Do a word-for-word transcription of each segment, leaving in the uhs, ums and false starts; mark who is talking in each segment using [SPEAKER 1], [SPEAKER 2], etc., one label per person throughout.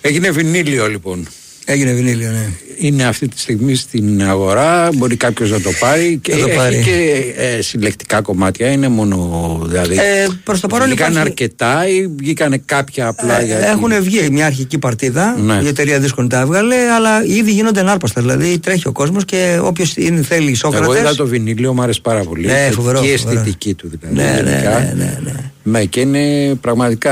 [SPEAKER 1] Έγινε βινίλιο λοιπόν.
[SPEAKER 2] Έγινε βινίλιο, ναι.
[SPEAKER 1] Είναι αυτή τη στιγμή στην αγορά, μπορεί κάποιος να το πάρει και
[SPEAKER 2] το
[SPEAKER 1] έχει
[SPEAKER 2] πάρει.
[SPEAKER 1] και ε, συλλεκτικά κομμάτια, είναι μόνο δηλαδή.
[SPEAKER 2] Ε, προς το παρόν
[SPEAKER 1] βγήκαν
[SPEAKER 2] υπάρχει...
[SPEAKER 1] αρκετά ή βγήκαν κάποια απλά
[SPEAKER 2] ε,
[SPEAKER 1] γιατί...
[SPEAKER 2] Έχουν βγει μια αρχική παρτίδα,
[SPEAKER 1] ναι.
[SPEAKER 2] Η εταιρεία δίσκων τα έβγαλε, αλλά ήδη γίνονται ενάρπαστα. Δηλαδή τρέχει ο κόσμος και όποιος θέλει Σόκρατες.
[SPEAKER 1] Εγώ είδα το βινίλιο, μου άρεσε πάρα πολύ.
[SPEAKER 2] Ναι, φοβερό,
[SPEAKER 1] και η
[SPEAKER 2] φοβερό.
[SPEAKER 1] αισθητική του δηλαδή.
[SPEAKER 2] Ναι, ναι, ναι, ναι, ναι.
[SPEAKER 1] Με, και είναι πραγματικά.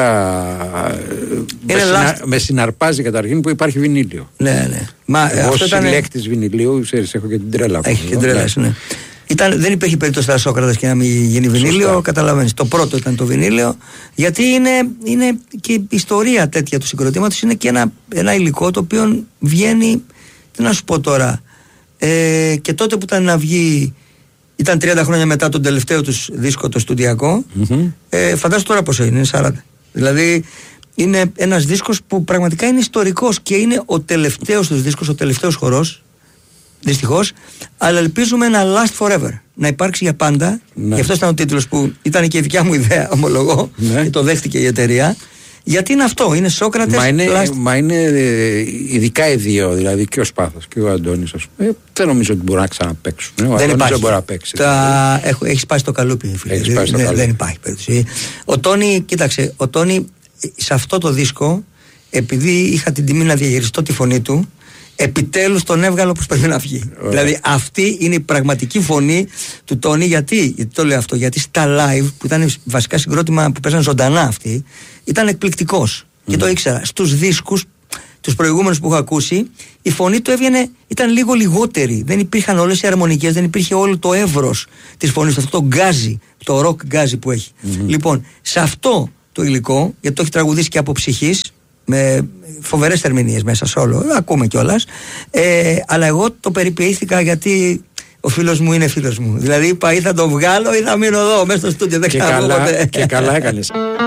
[SPEAKER 1] Είναι με, συνα, με συναρπάζει καταρχήν που υπάρχει βινίλιο.
[SPEAKER 2] Ναι, ναι. Μα,
[SPEAKER 1] εγώ
[SPEAKER 2] αυτό ήταν...
[SPEAKER 1] συλλέκτης βινιλίου, ξέρεις, έχω και την τρέλα.
[SPEAKER 2] Έχει και την τρέλα, ναι. Ήταν, δεν υπήρχε περίπτωση στα Σόκρατες και να μην γίνει βινίλιο, καταλαβαίνεις. Το πρώτο ήταν το βινίλιο, γιατί είναι, είναι και η ιστορία τέτοια του συγκροτήματος, είναι και ένα, ένα υλικό το οποίο βγαίνει, τι να σου πω τώρα, ε, και τότε που ήταν να βγει, ήταν τριάντα χρόνια μετά τον τελευταίο τους δίσκο, το στουντιακό, mm-hmm. ε, φαντάσου τώρα πόσο είναι, είναι σαράντα. Δηλαδή είναι ένας δίσκος που πραγματικά είναι ιστορικός και είναι ο τελευταίος τους δίσκος, ο τελευταίος χορός. Δυστυχώς, αλλά ελπίζουμε ένα last forever, να υπάρξει για πάντα. Ναι. Γι' αυτό ήταν ο τίτλος που ήταν και η δικιά μου ιδέα, ομολογώ, ναι. Και το δέχτηκε η εταιρεία. Γιατί είναι αυτό, είναι Σόκρατες.
[SPEAKER 1] Μα είναι,
[SPEAKER 2] last...
[SPEAKER 1] μα είναι ειδικά οι δύο, δηλαδή και ο Σπάθος και ο Αντώνης. Ε, δεν νομίζω ότι μπορούν να ξαναπαίξουν. Ε, ο
[SPEAKER 2] δεν
[SPEAKER 1] Αντώνης δεν μπορεί να
[SPEAKER 2] παίξει. Τα... Έχω, έχει σπάσει το καλούπι, φίλε.
[SPEAKER 1] Έχει σπάσει το
[SPEAKER 2] δεν,
[SPEAKER 1] καλούπι.
[SPEAKER 2] Δεν υπάρχει περίπτωση. Ο Τόνι, κοίταξε, ο Τόνι σε αυτό το δίσκο, επειδή είχα την τιμή να διαχειριστώ τη φωνή του, επιτέλους τον έβγαλε όπως πρέπει να βγει. Ωραία. Δηλαδή αυτή είναι η πραγματική φωνή του Τόνι. Γιατί, γιατί το λέω αυτό, γιατί στα live που ήταν βασικά συγκρότημα που παίζαν ζωντανά αυτοί, ήταν εκπληκτικός. Mm. Και το ήξερα. Στους δίσκους, τους προηγούμενους που έχω ακούσει, η φωνή του έβγαινε, ήταν λίγο λιγότερη. Δεν υπήρχαν όλες οι αρμονικές, δεν υπήρχε όλο το εύρος της φωνής του, αυτό το γκάζι, το ροκ γκάζι που έχει. Mm. Λοιπόν, σε αυτό το υλικό, γιατί το έχει τραγουδήσει και από ψυχής, με φοβερές ερμηνείες μέσα σε όλο, ακούμε κιόλας, ε, αλλά εγώ το περιποιήθηκα γιατί ο φίλος μου είναι φίλος μου. Δηλαδή είπα ή θα το βγάλω ή θα μείνω εδώ μέσα στο στούντιο, δεν
[SPEAKER 1] και
[SPEAKER 2] ξέρω
[SPEAKER 1] καλά,
[SPEAKER 2] πότε.
[SPEAKER 1] Και καλά έκανες.